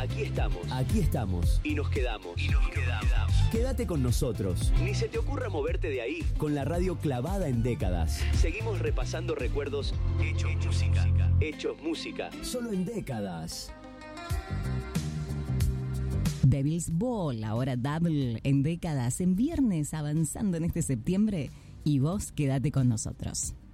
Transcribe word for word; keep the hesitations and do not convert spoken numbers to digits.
Aquí estamos. Aquí estamos. Y nos quedamos. Y nos quedamos. Quédate con nosotros. Ni se te ocurra moverte de ahí. Con la radio clavada en décadas. Seguimos repasando recuerdos hechos música. Hechos música. Solo en décadas. Devil's Ball, ahora Double en décadas, en viernes, avanzando en este septiembre. Y vos quédate con nosotros.